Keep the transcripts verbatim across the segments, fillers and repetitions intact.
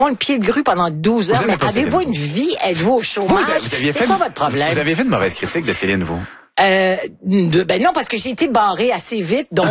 le pied de grue pendant douze heures. Mais avez-vous une vie? Êtes-vous au chômage? Vous, vous aviez C'est fait quoi une, votre problème? Vous avez fait une mauvaise critique de Céline, vous? Euh, de, ben non, parce que j'ai été barrée assez vite, donc...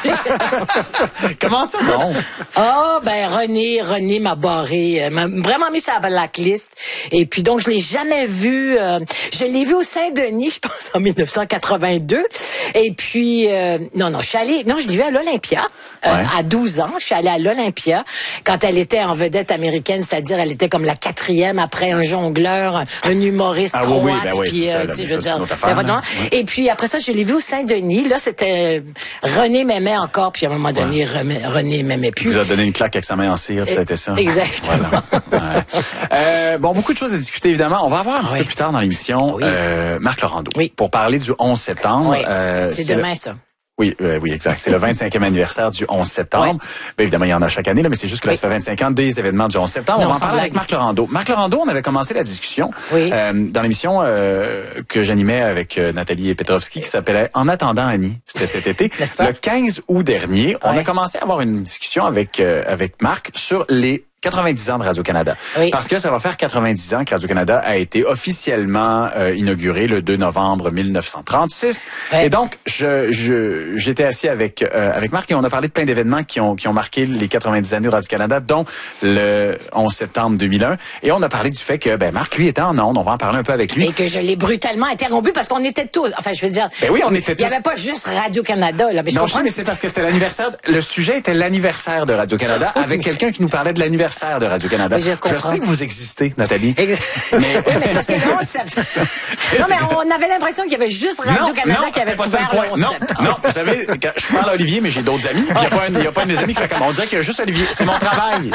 Euh, Comment ça, non? Ah, oh, ben René, René m'a barré, euh, m'a vraiment mis sur la blacklist. Et puis donc, je l'ai jamais vu. Euh, je l'ai vu au Saint-Denis, je pense, en dix-neuf cent quatre-vingt-deux. Et puis, euh, non, non, je suis allée... Non, je l'ai vu à l'Olympia, euh, ouais. à douze ans. Je suis allée à l'Olympia quand elle était en vedette américaine, c'est-à-dire elle était comme la quatrième après un jongleur, un humoriste ah, croate. Oui, oui, ben oui, puis, c'est euh, ça, tu là, je veux dire, affaire, là. Et puis après ça, je l'ai vu au Saint-Denis. Là, c'était René m'aimait encore, puis à un moment donné, ouais. René m'aimait plus. Il vous a donné une claque avec sa main en cire, ça a été ça. Exactement. Voilà. Ouais. Euh, bon, beaucoup de choses à discuter, évidemment. On va avoir un ah, petit oui. peu plus tard dans l'émission oui. euh, Marc Laurando oui. pour parler du onze septembre. Oui. Euh, c'est demain, le... ça. Oui, euh, oui, exact. C'est le vingt-cinquième anniversaire du onze septembre. Oui. Ben, évidemment, il y en a chaque année, là, mais c'est juste que là, oui. ça fait vingt-cinq ans des événements du onze septembre. Non, on va en parler blague. avec Marc Laurando. Marc Laurando, on avait commencé la discussion oui. euh, dans l'émission euh, que j'animais avec euh, Nathalie Petrovski qui s'appelait En attendant Annie. C'était cet été. Le quinze août dernier, oui. on a commencé à avoir une discussion avec euh, avec Marc sur les quatre-vingt-dix ans de Radio-Canada. Oui. Parce que ça va faire quatre-vingt-dix ans que Radio-Canada a été officiellement euh, inauguré le deux novembre mille neuf cent trente-six. Oui. Et donc, je, je, j'étais assis avec, euh, avec Marc et on a parlé de plein d'événements qui ont, qui ont marqué les quatre-vingt-dix années de Radio-Canada, dont le onze septembre deux mille un. Et on a parlé du fait que, ben, Marc, lui, était en onde. On va en parler un peu avec lui. Et que je l'ai brutalement interrompu parce qu'on était tous, enfin, je veux dire. Ben oui, on était tous. Il n'y avait pas juste Radio-Canada, là. Mais je non, comprends mais c'est parce que c'était l'anniversaire, le sujet était l'anniversaire de Radio-Canada avec quelqu'un qui nous parlait de l'anniversaire de Radio-Canada. Oui, je, je sais que vous existez, Nathalie. Exact. Mais... oui, mais c'est parce que le onze septembre... non, mais on avait l'impression qu'il y avait juste Radio-Canada qui avait couvert le onze septembre. Non, vous savez, quand je parle à Olivier, mais j'ai d'autres amis. Il n'y a, pas un, y a pas un de mes amis qui fait comme on dirait qu'il y a juste Olivier. C'est mon travail.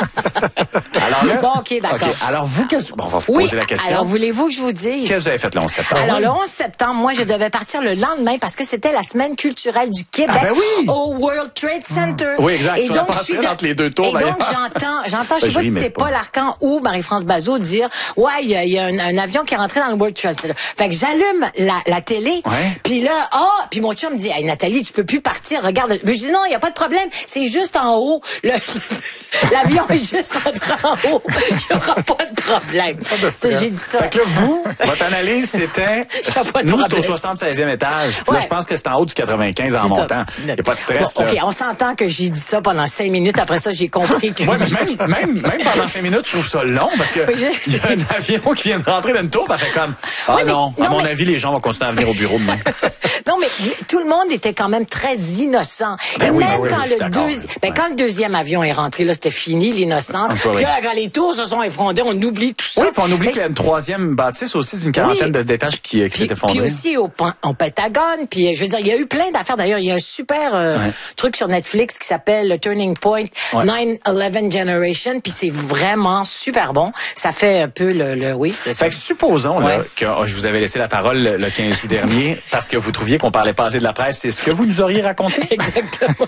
Alors là... Bon, OK, d'accord. Okay. Alors vous, qu'est-ce... bon, on va vous oui, poser la question. Alors, voulez-vous que je vous dise... Qu'est-ce que vous avez fait le onze septembre? Alors, le onze septembre, moi, je devais partir le lendemain parce que c'était la semaine culturelle du Québec ah, ben oui. au World Trade Center. Oui, exact. Et sur donc, la je suis de... entre les deux tours. Et donc, j'entends, j'entends, je sais pas si c'est Paul Arcand ou Marie-France Bazot dire, ouais, il y a, y a un, un avion qui est rentré dans le World Trade Center. Fait que j'allume la, la télé, ouais. puis là, ah, oh, puis mon chum me dit, hey, Nathalie, tu peux plus partir, regarde. Je dis, non, il y a pas de problème, c'est juste en haut. Le, l'avion est juste rentré en haut. Il y aura pas de problème. Pas de J'ai dit ça. Fait que là, vous, votre analyse, c'était, nous, c'est au soixante-seizième étage. Ouais. Là, je pense que c'est en haut du quatre-vingt-quinze en montant. Il n'y a pas de stress, bon, là. OK, on s'entend que j'ai dit ça pendant cinq minutes. Après ça, j'ai compris que... ouais, mais même, même, même pendant cinq minutes, je trouve ça long parce que il oui, y a un avion qui vient de rentrer dans une tour, ben fait comme, ah oui, non, non, à mon mais... avis, les gens vont continuer à venir au bureau demain. Non, mais tout le monde était quand même très innocent. Ben Et oui, même oui, quand, oui, le deuxi... ben, ouais. quand le deuxième avion est rentré, là, c'était fini, l'innocence. Puis oui. là, quand les tours se sont effondrées, on oublie tout ça. Oui, puis on oublie mais... qu'il y a une troisième bâtisse aussi d'une quarantaine oui. d'étages qui, qui s'est effondrée. Puis aussi au, au Pentagone. Puis, je veux dire, il y a eu plein d'affaires. D'ailleurs, il y a un super euh, ouais. truc sur Netflix qui s'appelle Turning Point, ouais. nine eleven Generation. Puis c'est vraiment super bon. Ça fait un peu le... le oui, c'est ça. Fait que supposons ouais. là, que oh, je vous avais laissé la parole le, le quinze août dernier parce que vous trouviez qu'on parlait pas assez de la presse. C'est ce que vous nous auriez raconté? Exactement.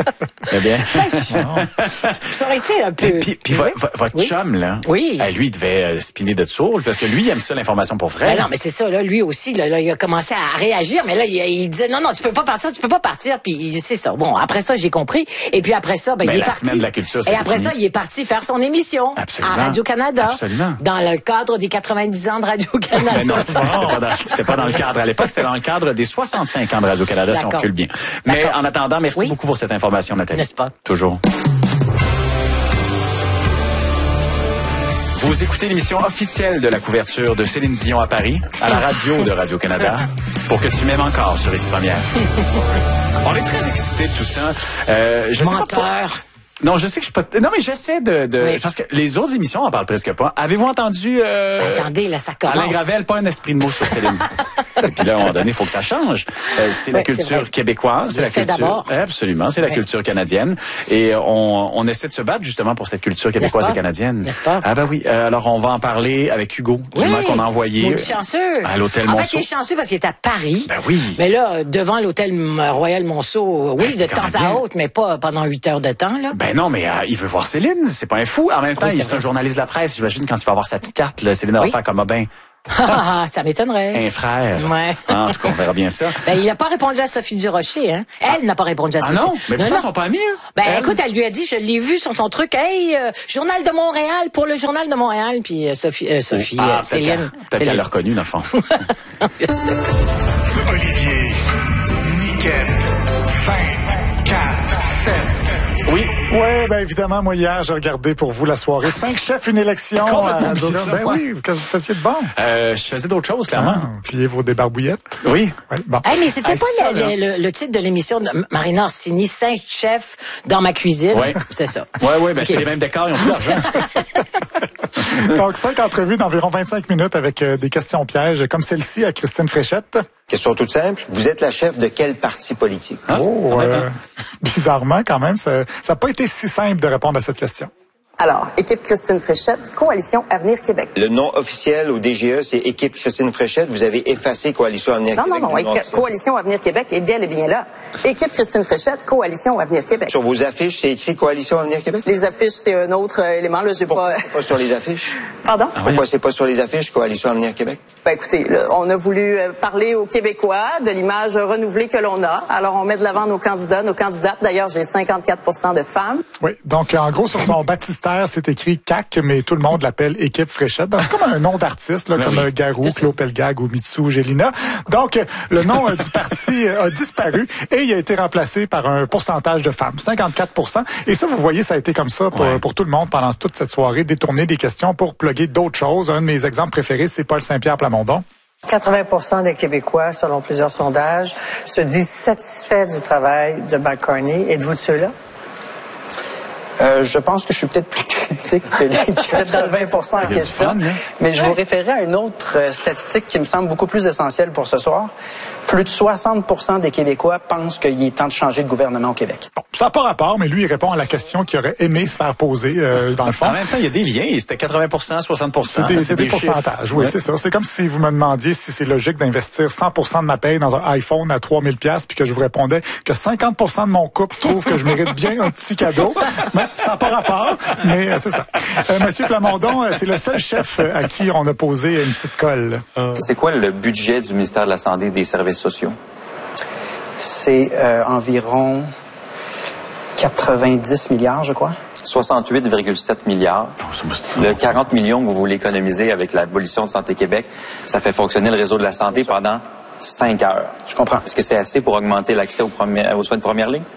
Eh bien. Ça aurait été un peu... Puis, puis oui. votre, votre oui. chum, là, oui. euh, lui, il devait euh, spinner de sourd parce que lui, il aime ça, l'information pour vrai. Ben non, mais c'est ça, là, lui aussi, là, là, il a commencé à réagir, mais là, il, il disait, non, non, tu peux pas partir, tu peux pas partir, puis c'est ça. Bon, après ça, j'ai compris. Et puis après ça, ben, ben il est la parti. Semaine de la culture, et après fini. ça, il est parti faire son émission Absolument. à Radio-Canada. Absolument. Dans le cadre des quatre-vingt-dix ans de Radio-Canada. Ben non, c'était pas, pas, dans, c'était pas dans le cadre à l'époque, c'était dans le cadre des soixante-cinq ans de Radio-Canada, si on recule bien. Mais en attendant, merci oui. beaucoup pour cette information, Nathalie. N'est-ce pas? Toujours. Vous écoutez l'émission officielle de la couverture de Céline Dion à Paris, à la radio de Radio-Canada, pour que tu m'aimes encore sur Ici Première. On est très excités de tout ça. Euh, je Menteur. Sais pas Non, je sais que je peux pas... Non, mais j'essaie de... de... Oui. Parce que les autres émissions en parlent presque pas. Avez-vous entendu... Euh... Attendez, là, ça commence. Alain Gravel, pas un esprit de mots sur Céline. Et puis là, à un moment donné, il faut que ça change. Euh, c'est oui, la culture c'est québécoise. C'est la culture... d'abord. Absolument, c'est la oui. culture canadienne. Et on, on essaie de se battre, justement, pour cette culture québécoise et canadienne. N'est-ce pas? Ah ben oui. Euh, alors, on va en parler avec Hugo, oui. du qu'on a envoyé... Mon chanceux. À l'hôtel en Monceau. En fait, il est chanceux parce qu'il est à Paris. Ben oui. Mais là, devant l'hôtel Royal Monceau, oui, ben, de temps à autre, mais pas pendant huit heures de temps, là. Ben non, mais euh, il veut voir Céline, c'est pas un fou. En même temps, oui, c'est, il est un journaliste de la presse, j'imagine, quand il va avoir sa petite carte, là, Céline va oui. faire comme, ah ben, Ça m'étonnerait. Un frère. Ouais. Ah, en tout cas, on verra bien ça. Ben, il n'a pas répondu à Sophie Durocher, hein. Elle ah. n'a pas répondu à Sophie. Ah non? Mais pourtant, ils sont pas amis, eux. Ben, elle... écoute, elle lui a dit, je l'ai vu sur son truc, hey, euh, Journal de Montréal, pour le Journal de Montréal, puis euh, Sophie, euh, Sophie, ah, euh, Céline. Peut-être qu'elle l'a reconnu, dans le fond. Olivier, Niquette, vingt-quatre sept. Oui. Oui, ben évidemment, moi hier, j'ai regardé pour vous la soirée. Cinq chefs, une élection. Complètement à ça, Ben ouais. oui, qu'est-ce que vous faisiez de bon? Euh, je faisais d'autres choses, clairement. Ah, pliez vos débarbouillettes. Oui. Oui, bon. Hey, mais c'était hey, pas ça, le, le, le titre de l'émission de Marina Orsini, Cinq chefs dans ma cuisine. Oui. C'est ça. Oui, oui, ben okay. c'est les mêmes décors, ils ont plus d'argent. Donc, cinq entrevues d'environ vingt-cinq minutes avec euh, des questions pièges, comme celle-ci à Christine Fréchette. Question toute simple. Vous êtes la chef de quel parti politique? Ah, oh, euh, bizarrement, quand même, ça n'a pas été si simple de répondre à cette question. Alors, équipe Christine Fréchette, Coalition Avenir Québec. Le nom officiel au D G E, c'est équipe Christine Fréchette. Vous avez effacé Coalition Avenir non, Québec. Non, non, non. Coalition Avenir Québec est bien et bien là. Équipe Christine Fréchette, Coalition Avenir Québec. Sur vos affiches, c'est écrit Coalition Avenir Québec? Les affiches, c'est un autre euh, élément. Là, j'ai Pourquoi pas... c'est pas sur les affiches? Pardon? Ah, Pourquoi c'est pas sur les affiches Coalition Avenir Québec? Ben écoutez, là, on a voulu euh, parler aux Québécois de l'image renouvelée que l'on a. Alors, on met de l'avant nos candidats, nos candidates. D'ailleurs, j'ai cinquante-quatre pour cent de femmes. Oui, donc en gros, sur son baptistère, c'est écrit C A C, mais tout le monde l'appelle Équipe Fréchette. Donc, c'est comme un nom d'artiste, là, comme oui. Garou, Claude Pelgag ou Mitsu Gélina. Donc, le nom euh, du parti euh, a disparu et il a été remplacé par un pourcentage de femmes, cinquante-quatre pour cent. Et ça, vous voyez, ça a été comme ça pour, ouais. pour tout le monde pendant toute cette soirée, détourner des questions pour plugger d'autres choses. Un de mes exemples préférés, c'est Paul Saint-Pierre Plamondon. quatre-vingts pour cent des Québécois, selon plusieurs sondages, se disent satisfaits du travail de McCartney. Êtes-vous de ceux-là? Euh, je pense que je suis peut-être plus critique que les quatre-vingts pour cent en question, fun, hein? Mais je vous référerai à une autre euh, statistique qui me semble beaucoup plus essentielle pour ce soir. Plus de soixante pour cent des Québécois pensent qu'il est temps de changer de gouvernement au Québec. Bon, ça n'a pas rapport, mais lui, il répond à la question qu'il aurait aimé se faire poser, euh, dans le fond. En même temps, il y a des liens. C'était quatre-vingts pour cent, soixante pour cent. C'est des, c'est des, des oui, pourcentages, ouais. C'est ça. C'est comme si vous me demandiez si c'est logique d'investir cent pour cent de ma paye dans un iPhone à trois mille dollars puis que je vous répondais que cinquante pour cent de mon couple trouve que je mérite bien un petit cadeau. Ben, ça n'a pas rapport, mais euh, c'est ça. Euh, Monsieur Plamondon, euh, c'est le seul chef à qui on a posé une petite colle. Euh... C'est quoi le budget du ministère de la Santé et des Services sociaux? C'est euh, environ quatre-vingt-dix milliards, je crois. soixante-huit virgule sept milliards. Le quarante millions que vous voulez économiser avec l'abolition de Santé Québec, ça fait fonctionner le réseau de la santé pendant cinq heures. Je comprends. Est-ce que c'est assez pour augmenter l'accès aux, aux soins de première ligne?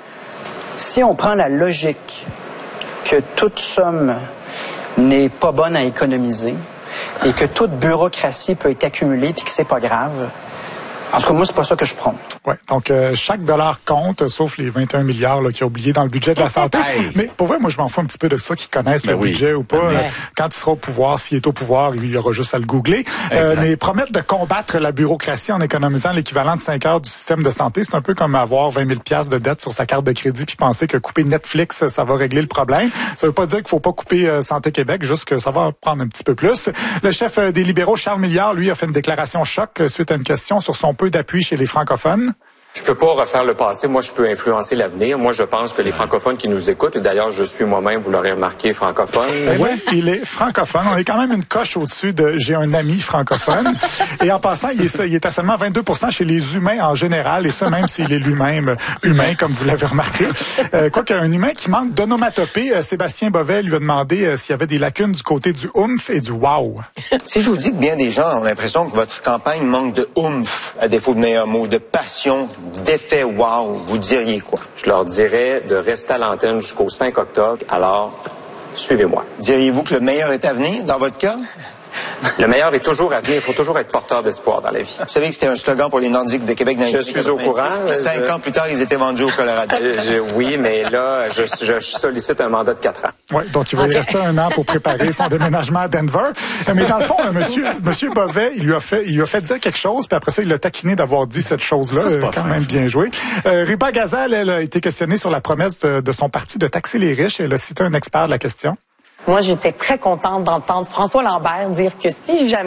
Si on prend la logique que toute somme n'est pas bonne à économiser et que toute bureaucratie peut être accumulée puis que c'est pas grave, en tout cas, moi, c'est pas ça que je prends. Ouais, donc euh, chaque dollar compte, sauf les vingt et un milliards là, qu'il a oublié dans le budget de la santé. Hey. Mais pour vrai, moi, je m'en fous un petit peu de ça, qu'ils connaissent ben le oui. budget ou pas. Ben euh, quand il sera au pouvoir, s'il est au pouvoir, il y aura juste à le googler. Euh, mais promettre de combattre la bureaucratie en économisant l'équivalent de cinq heures du système de santé, c'est un peu comme avoir vingt mille dollars de dette sur sa carte de crédit puis penser que couper Netflix, ça va régler le problème. Ça veut pas dire qu'il faut pas couper euh, Santé Québec, juste que ça va prendre un petit peu plus. Le chef euh, des libéraux, Charles Milliard, lui, a fait une déclaration choc euh, suite à une question sur son peu d'appui chez les francophones. Je peux pas refaire le passé. Moi, je peux influencer l'avenir. Moi, je pense que les francophones qui nous écoutent, et d'ailleurs, je suis moi-même, vous l'aurez remarqué, francophone. Ben oui, il est francophone. On est quand même une coche au-dessus de « j'ai un ami francophone ». Et en passant, il est, il est à seulement vingt-deux pour cent chez les humains en général, et ça même s'il est lui-même humain, comme vous l'avez remarqué. Euh, Quoique un humain qui manque d'onomatopée, euh, Sébastien Bovet lui a demandé euh, s'il y avait des lacunes du côté du « oomph » et du « wow ». Si je vous dis que bien des gens ont l'impression que votre campagne manque de « oomph », à défaut de meilleurs mots, de passion, d'effet « wow », vous diriez quoi? Je leur dirais de rester à l'antenne jusqu'au cinq octobre, alors suivez-moi. Diriez-vous que le meilleur est à venir dans votre cas? Le meilleur est toujours à venir. Il faut toujours être porteur d'espoir dans la vie. Vous savez que c'était un slogan pour les Nordiques de Québec dans les Je suis au courant. Puis cinq je... ans plus tard, ils étaient vendus au Colorado. Je, je, oui, mais là, je, je sollicite un mandat de quatre ans. Oui, donc il va okay. y rester un an pour préparer son déménagement à Denver. Mais dans le fond, monsieur, monsieur Bovet, il lui a fait, il lui a fait dire quelque chose, puis après ça, il l'a taquiné d'avoir dit cette chose-là. Ça, quand fin, même ça. Bien joué. Euh, Riba Gazal, elle a été questionnée sur la promesse de, de son parti de taxer les riches. Elle a cité un expert de la question. Moi, j'étais très contente d'entendre François Lambert dire que si jamais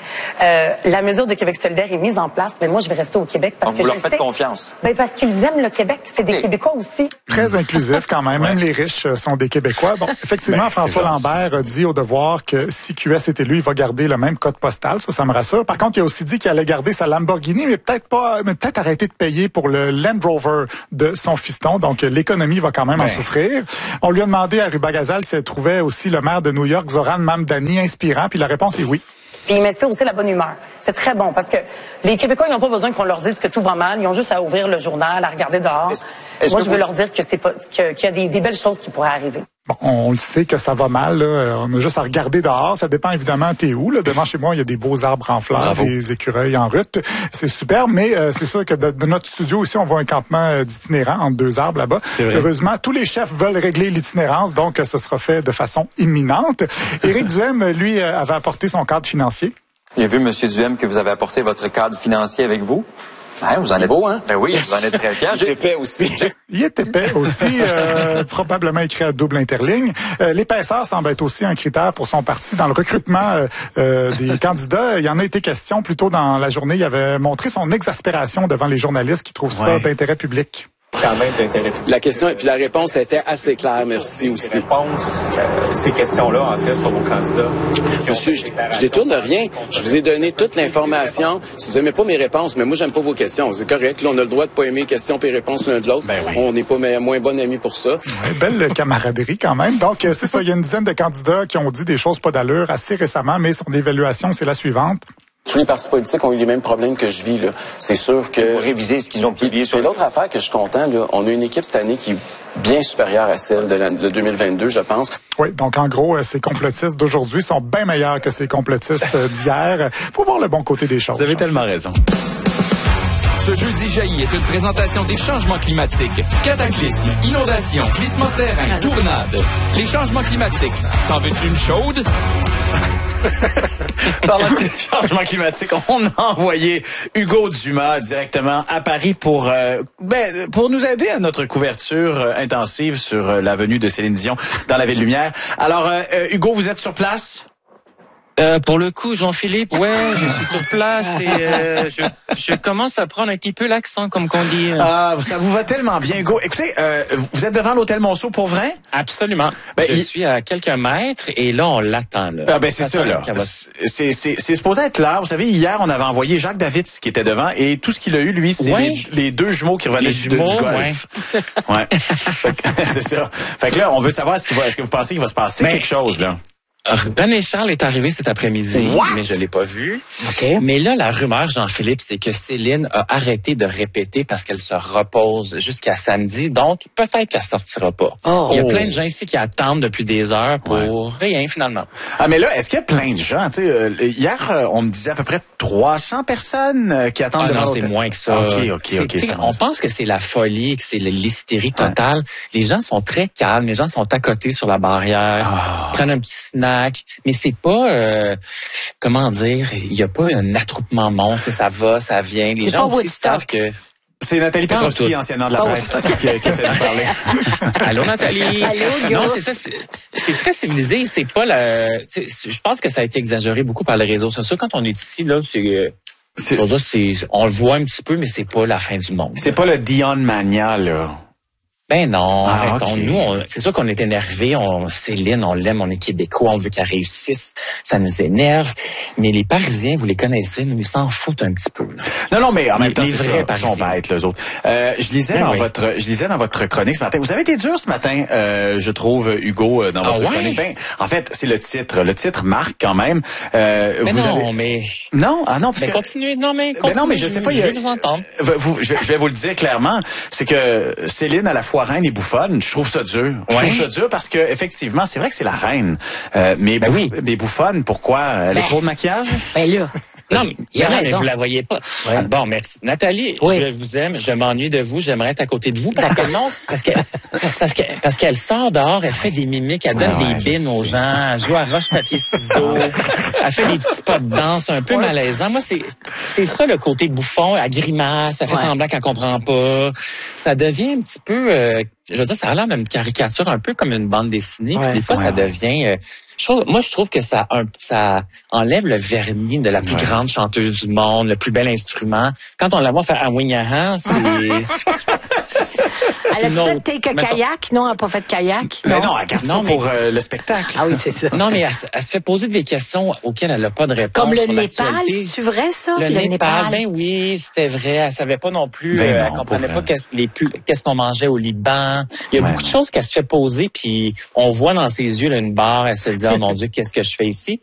Euh, la mesure de Québec solidaire est mise en place, mais moi, je vais rester au Québec parce Donc, que vous je leur faites sais, confiance. ben parce qu'ils aiment le Québec. C'est des Okay. Québécois aussi. Très inclusif quand même. Même les riches sont des Québécois. Bon, effectivement, Ben, François gentil, Lambert a dit au Devoir que si Q S est élu, il va garder le même code postal. Ça, ça me rassure. Par contre, il a aussi dit qu'il allait garder sa Lamborghini, mais peut-être pas, mais peut-être arrêter de payer pour le Land Rover de son fiston. Donc, l'économie va quand même ben. en souffrir. On lui a demandé à Rubagazal si elle trouvait aussi le maire de New York, Zoran Mamdani, inspirant. Puis la réponse est oui. Puis il m'inspire aussi la bonne humeur. C'est très bon parce que les Québécois, ils n'ont pas besoin qu'on leur dise que tout va mal. Ils ont juste à ouvrir le journal, à regarder dehors. Est-ce, est-ce Moi, que je veux vous... leur dire que c'est pas, que, qu'il y a des, des belles choses qui pourraient arriver. Bon, on le sait que ça va mal. Là. On a juste à regarder dehors. Ça dépend évidemment t'es où. Là. Devant chez moi, il y a des beaux arbres en fleurs, Bravo. des écureuils en route. C'est super, mais euh, c'est sûr que de, de notre studio ici, on voit un campement euh, d'itinérants entre deux arbres là-bas. Heureusement, tous les chefs veulent régler l'itinérance, donc euh, ce sera fait de façon imminente. Éric Duhem, lui, euh, avait apporté son cadre financier. J'ai vu, M. Duhem, que vous avez apporté votre cadre financier avec vous. Hein, vous en êtes beau, hein? Ben oui, vous en êtes très fiers. Il est épais aussi. Il est épais aussi, euh, probablement écrit à double interligne. Euh, l'épaisseur semble être aussi un critère pour son parti. Dans le recrutement euh, euh, des candidats, il y en a été question plus tôt dans la journée. Il avait montré son exaspération devant les journalistes qui trouvent Ouais. ça d'intérêt public. Quand même d'intérêt public. La question et puis la réponse était assez claire, merci aussi. Réponse, euh, ces questions-là, en fait, sur vos candidats. Monsieur, je, je détourne rien. Je vous ai donné toute l'information. Si vous aimez pas mes réponses, mais moi, j'aime pas vos questions. C'est correct. Là, on a le droit de pas aimer les questions et les réponses l'un de l'autre. Ben oui. On n'est pas me- moins bon amis pour ça. Ouais, belle camaraderie quand même. Donc, euh, c'est ça, il y a une dizaine de candidats qui ont dit des choses pas d'allure assez récemment, mais son évaluation, c'est la suivante. Tous les partis politiques ont eu les mêmes problèmes que je vis, là. C'est sûr que... Vous révisez ce qu'ils ont publié sur Et l'autre affaire que je suis content, là, on a une équipe cette année qui est bien supérieure à celle de, la, de deux mille vingt-deux, je pense. Oui, donc en gros, euh, ces complotistes d'aujourd'hui sont bien meilleurs que ces complotistes euh, d'hier. Faut voir le bon côté des choses. Vous avez tellement raison. Ce jeudi jaillit est une présentation des changements climatiques. Cataclysme, inondation, glissement de terrain, tournade. Les changements climatiques. T'en veux-tu une chaude? Parlant de changement climatique, on a envoyé Hugo Dumas directement à Paris pour euh, ben, pour nous aider à notre couverture euh, intensive sur euh, la venue de Céline Dion dans la Ville Lumière. Alors, euh, euh, Hugo, vous êtes sur place? Euh, pour le coup, Jean-Philippe, ouais, je suis sur place et euh, je, je commence à prendre un petit peu l'accent, comme qu'on dit. Ah, ça vous va tellement bien, Hugo. Écoutez, euh, vous êtes devant l'hôtel Monceau pour vrai? Absolument. Ben, je il... suis à quelques mètres et là, on l'attend. Là. Ah ben c'est ça, là. Va... C'est, c'est, c'est supposé être là. Vous savez, hier, on avait envoyé Jacques Davids qui était devant et tout ce qu'il a eu, lui, c'est ouais. les, les deux jumeaux qui revenaient les du, jumeaux, du golf. Ouais. ouais. C'est ça. Fait que là, on veut savoir, est-ce, qu'il va, est-ce que vous pensez qu'il va se passer ben, quelque chose, là? René Charles est arrivé cet après-midi, What? mais je l'ai pas vu. Okay. Mais là, la rumeur, Jean-Philippe, c'est que Céline a arrêté de répéter parce qu'elle se repose jusqu'à samedi. Donc, peut-être qu'elle sortira pas. Oh. Il y a plein de gens ici qui attendent depuis des heures pour ouais. rien, finalement. Ah, mais là, est-ce qu'il y a plein de gens? Tu sais, euh, hier, euh, on me disait à peu près trois cents personnes euh, qui attendent ah, devant non, l'hôtel. c'est moins que ça. OK, OK, OK. Ça on pense que c'est la folie, que c'est l'hystérie totale. Ouais. Les gens sont très calmes. Les gens sont à côté sur la barrière. Oh. Prennent un petit snack. Mais c'est pas, euh, comment dire, il y a pas un attroupement monstre, ça va, ça vient. Les c'est gens aussi savent que... C'est Nathalie Petrovski, anciennement de la presse, qui, qui essaie de parler. Allô, Nathalie. Allô, non, c'est ça, c'est, c'est très civilisé. C'est pas la... Je pense que ça a été exagéré beaucoup par les réseaux sociaux. Quand on est ici, là, c'est... C'est, c'est, c'est, on le voit un petit peu, mais c'est pas la fin du monde. C'est pas le Dion Mania, là. Ben non, ah, arrêtons. Okay. Nous, on, c'est sûr qu'on est énervés. On, Céline, on l'aime, on est Québécois, on veut qu'elle réussisse. Ça nous énerve. Mais les Parisiens, vous les connaissez, nous, ils s'en foutent un petit peu. Là. Non, non, mais en même les, temps, les c'est vrais ça, Parisiens. Ils sont bêtes, les autres. Euh, je lisais ben dans oui. votre, je lisais dans votre chronique ce matin. Vous avez été dur ce matin, euh, je trouve, Hugo, dans ah, votre ouais? chronique. Ben, en fait, c'est le titre. Le titre marque quand même. Euh, mais vous non, avez... mais... Non, ah non, parce mais que... continuez. Non, mais continuez. Ben non, mais je sais pas. Je, il y a... je vais vous entendre. Vous, je, vais, je vais vous le dire clairement. C'est que Céline, à la fois reine et bouffonne, je trouve ça dur. Je ouais. trouve ça dur parce que effectivement, c'est vrai que c'est la reine. Euh, mais, ben bouf... oui. mais bouffonne, pourquoi? Elle ben, est trop de maquillage? Ben là... Non, mais, il y a non, mais vous la voyez pas. Ouais. Bon, merci. Nathalie, oui. je vous aime, je m'ennuie de vous, j'aimerais être à côté de vous parce que non, parce que parce que parce qu'elle sort dehors, elle fait des mimiques, elle donne ouais, des bines aux gens, elle joue à roche papier ciseaux, elle fait des petits pas de danse un peu ouais. malaisants. Moi, c'est c'est ça le côté bouffon, elle grimace, elle fait ouais. semblant qu'elle comprend pas. Ça devient un petit peu euh, je veux dire, ça a l'air d'une caricature un peu comme une bande dessinée. Ouais. Puis des fois, Ouais, ça ouais. devient... Euh, je trouve, moi, je trouve que ça, un, ça enlève le vernis de la plus Ouais. grande chanteuse du monde, le plus bel instrument. Quand on la voit faire Awinyahan, c'est... Elle a une fait autre. take a Mettons- kayak? Non, elle n'a pas fait de kayak. Mais non, elle garde ça Non, mais- pour euh, le spectacle. Ah oui, c'est ça. Non, mais elle, se- elle se fait poser des questions auxquelles elle n'a pas de réponse. Comme le sur Népal, l'actualité. c'est vrai ça? Le, Népal, ben oui, c'était vrai. Elle savait pas non plus, Ben euh, non, elle comprenait pas pas vrai. qu'est-ce, les plus- qu'est-ce qu'on mangeait au Liban. Il y a Ouais. beaucoup de choses qu'elle se fait poser, puis on voit dans ses yeux là, une barre, elle se dit, oh mon Dieu, qu'est-ce que je fais ici?